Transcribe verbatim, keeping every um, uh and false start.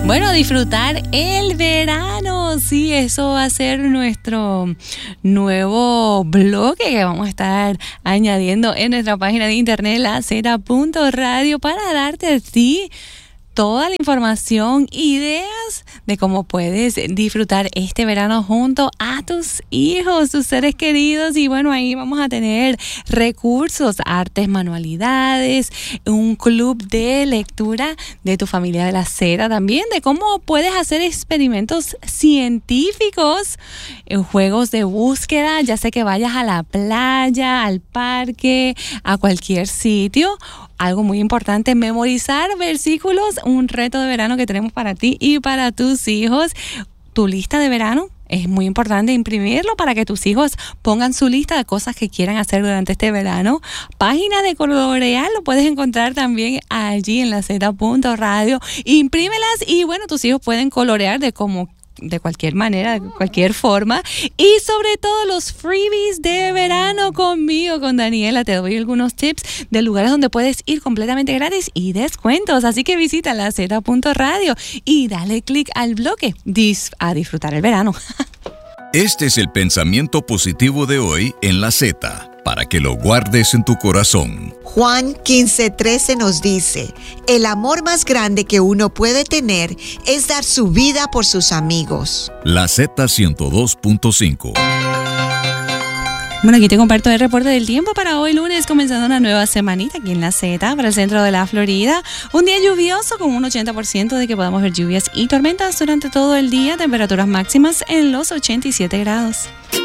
Bueno, disfrutar el verano, sí, eso va a ser nuestro nuevo bloque que vamos a estar añadiendo en nuestra página de internet, la zeta punto radio, para darte a ti toda la información, ideas de cómo puedes disfrutar este verano junto a tus hijos, tus seres queridos. Y bueno, ahí vamos a tener recursos, artes, manualidades, un club de lectura de tu familia de la Zeta, también de cómo puedes hacer experimentos científicos, en juegos de búsqueda, ya sea que vayas a la playa, al parque, a cualquier sitio. Algo muy importante, memorizar versículos, un reto de verano que tenemos para ti y para tus hijos. Tu lista de verano es muy importante imprimirlo para que tus hijos pongan su lista de cosas que quieran hacer durante este verano. Página de colorear lo puedes encontrar también allí en la zeta punto radio. Imprímelas y bueno, tus hijos pueden colorear de como de cualquier manera, de cualquier forma. Y sobre todo los freebies de verano conmigo, con Daniela. Te doy algunos tips de lugares donde puedes ir completamente gratis y descuentos. Así que visita la zeta punto radio y dale click al bloque Dis- a disfrutar el verano. Este es el pensamiento positivo de hoy en la Z, para que lo guardes en tu corazón. Juan quince trece nos dice: el amor más grande que uno puede tener es dar su vida por sus amigos. La Z ciento dos punto cinco. Bueno, aquí te comparto el reporte del tiempo para hoy lunes, comenzando una nueva semanita aquí en la Z, para el centro de la Florida. Un día lluvioso con un ochenta por ciento de que podamos ver lluvias y tormentas durante todo el día, temperaturas máximas en los ochenta y siete grados.